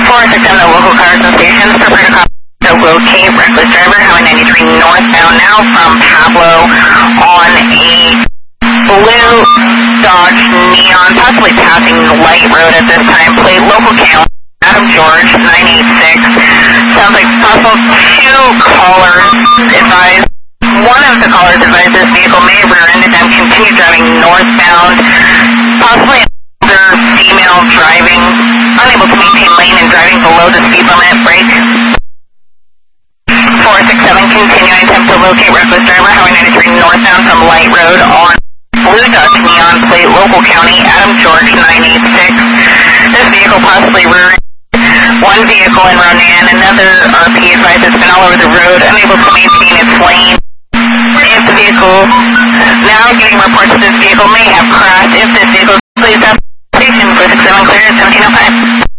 467, the local cars and stations, prepare to call to locate reckless driver, Highway 93 northbound now from Pablo on a blue Dodge Neon, possibly passing Light Road at this time. Plate local count, Adam George, 986. Sounds like possible two callers advised. One of the callers advised this vehicle may have rear-ended them, continue driving northbound, possibly another female driving, unable to maintain lane and driving below the speed limit. Brake. 467, continuing attempt to locate reckless driver, Highway 93 northbound from Light Road on blue Dodge Neon, plate local county, Adam George, 986. This vehicle possibly rear-ended one vehicle in Ronan, another RP advised it's been all over the road, unable to maintain its lane. If the vehicle, now getting reports that this vehicle may have crashed. If this vehicle, please stop station 467 clear at 1705.